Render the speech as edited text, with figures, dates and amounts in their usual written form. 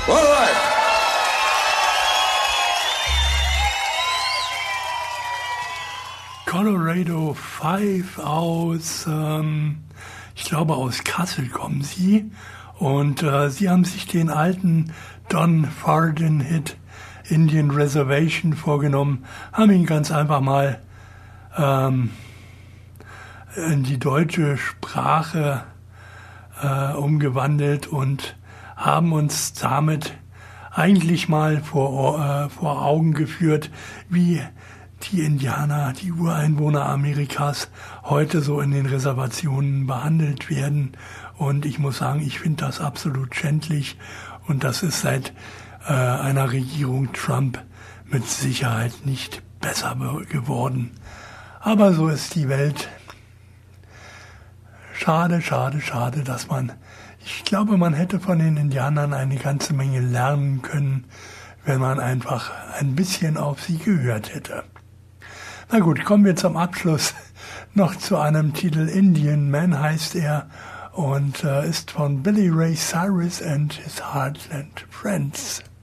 All right. Colorado Five aus, ich glaube aus Kassel kommen sie. Und sie haben sich den alten Don Fardin-Hit Indian Reservation vorgenommen, haben ihn ganz einfach mal in die deutsche Sprache umgewandelt und haben uns damit eigentlich mal vor Augen geführt, wie die Indianer, die Ureinwohner Amerikas heute so in den Reservationen behandelt werden. Und ich muss sagen, ich finde das absolut schändlich. Und das ist seit einer Regierung Trump mit Sicherheit nicht besser geworden. Aber so ist die Welt. Schade, schade, schade, dass ich glaube, man hätte von den Indianern eine ganze Menge lernen können, wenn man einfach ein bisschen auf sie gehört hätte. Na gut, kommen wir zum Abschluss noch zu einem Titel. Indian Man heißt er und ist von Billy Ray Cyrus and his Heartland Friends.